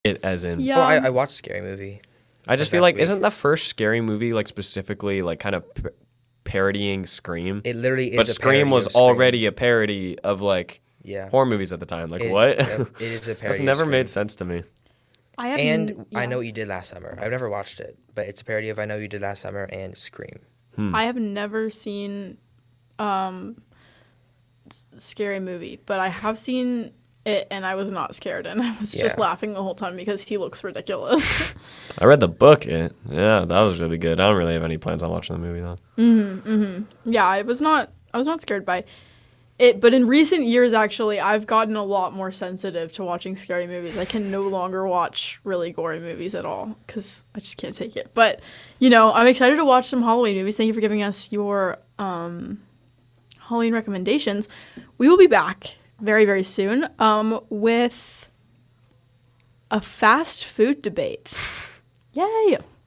It as in. Yeah. Oh, I watched Scary Movie. I just Like feel last like week. isn't the first Scary Movie like specifically like kind of parodying Scream? It literally is. But a Scream parody was of Scream. already a parody of like Yeah. horror movies at the time. Like It- what? yep, it is a parody. That's of never Scream. made sense to me. I have And yeah. I Know What You Did Last Summer. I've never watched it, but it's a parody of I Know What You Did Last Summer and Scream. I have never seen Scary Movie, but I have seen it, and I was not scared, and I was just Yeah. laughing the whole time because he looks ridiculous. I read the book. Yeah, that was really good. I don't really have any plans on watching the movie though. Yeah, I was not scared by it, but in recent years, actually, I've gotten a lot more sensitive to watching scary movies. I can no longer watch really gory movies at all because I just can't take it. But, I'm excited to watch some Halloween movies. Thank you for giving us your Halloween recommendations. We will be back very, very soon with a fast food debate. Yay!